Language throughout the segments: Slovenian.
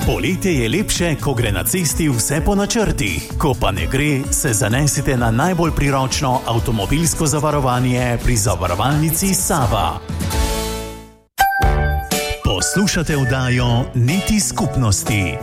Poletje je lepše, ko gre na cesti vse po načrtih. Ko pa ne gre, se zanesite na najbolj priročno avtomobilsko zavarovanje pri zavarovalnici Sava. Poslušate oddajo Niti skupnosti.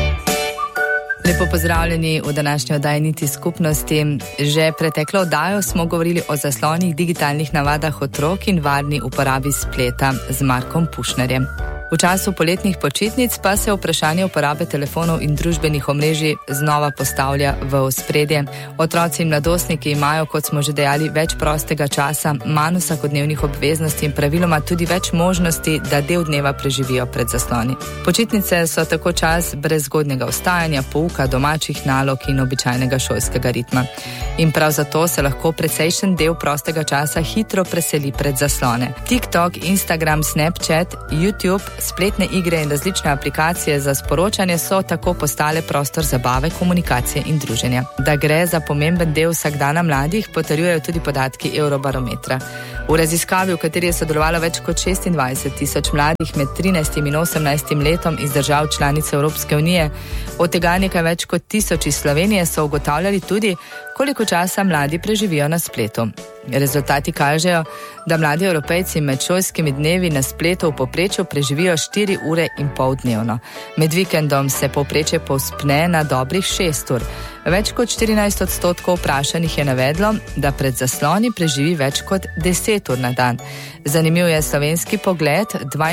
Lepo pozdravljeni v današnji oddaji Niti skupnosti. Že preteklo oddajo smo govorili o zaslonih, digitalnih navadah otrok in varni uporabi spleta z Markom Pušnerjem. V času poletnih počitnic pa se vprašanje uporabe telefonov in družbenih omrežij znova postavlja v ospredje. Otroci in mladostniki imajo, kot smo že dejali, več prostega časa, manj vsakodnevnih obveznosti in praviloma tudi več možnosti, da del dneva preživijo pred zasloni. Počitnice so tako čas brez zgodnjega vstajanja, pouka, domačih nalog in običajnega šolskega ritma. In prav zato se lahko precejšen del prostega časa hitro preseli pred zaslone. TikTok, Instagram, Snapchat, YouTube, spletne igre in različne aplikacije za sporočanje so tako postale prostor zabave, komunikacije in druženja. Da gre za pomemben del vsakdana mladih, potrjujejo tudi podatki Eurobarometra. V raziskavi, v kateri je sodelovalo več kot 26,000 mladih med 13 in 18 letom iz držav članic Evropske unije, od tega nekaj več kot 1000 iz Slovenije, so ugotavljali tudi, koliko časa mladi preživijo na spletu. Rezultati kažejo, da mladi Evropejci med šolskimi dnevi na spletu v povprečju preživijo 4 ure in pol dnevno. Med vikendom se povprečje povzpne na dobrih 6 ur. Več kot 14% vprašanih je navedlo, da pred zasloni preživi več kot 10 ur na dan. Zanimiv je slovenski pogled,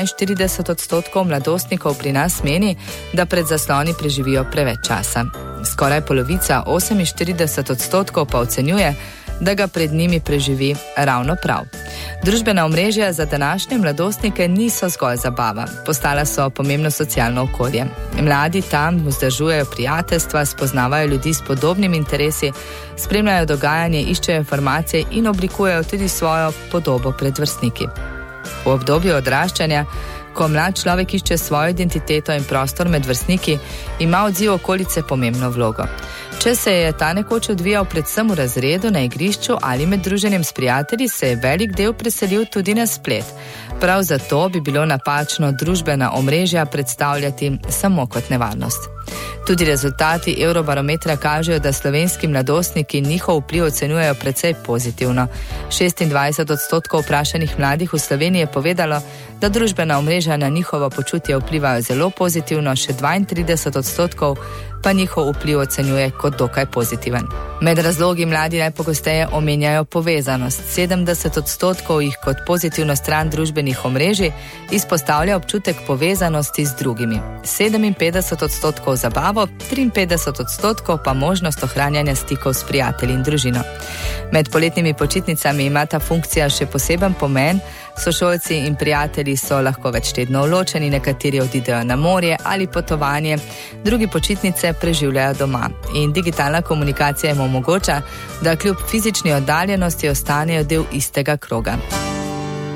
42% mladostnikov pri nas meni, da pred zasloni preživijo preveč časa. Skoraj polovica, 48% pa ocenjuje, da ga pred njimi preživi ravno prav. Družbena omrežja za današnje mladostnike niso zgolj zabava, postala so pomembno socialno okolje. Mladi tam vzdržujejo prijateljstva, spoznavajo ljudi s podobnimi interesi, spremljajo dogajanje, iščejo informacije in oblikujejo tudi svojo podobo pred vrstniki. V obdobju odraščanja, ko mlad človek išče svojo identiteto in prostor med vrstniki, ima odziv okolice pomembno vlogo. Če se je ta nekoč odvijal predvsem v razredu, na igrišču ali med druženjem s prijatelji, se je velik del preselil tudi na splet. Prav zato bi bilo napačno družbena omrežja predstavljati samo kot nevarnost. Tudi rezultati Eurobarometra kažejo, da slovenski mladostniki njihov vpliv ocenjujejo precej pozitivno. 26% vprašanih mladih v Sloveniji je povedalo, da družbena omrežja na njihovo počutje vplivajo zelo pozitivno, še 32% pa njihov vpliv ocenjuje kot dokaj pozitiven. Med razlogi mladi najpogosteje omenjajo povezanost. 70% jih kot pozitivno stran družbenih omrežij izpostavlja občutek povezanosti z drugimi. 57% zabavo, 53% pa možnost ohranjanja stikov s prijatelji in družino. Med poletnimi počitnicami ima ta funkcija še poseben pomen. Sošolci in prijatelji so lahko več tednov ločeni, nekateri odidejo na morje ali potovanje, drugi počitnice preživljajo doma. In digitalna komunikacija jim omogoča, da kljub fizični oddaljenosti ostanejo del istega kroga.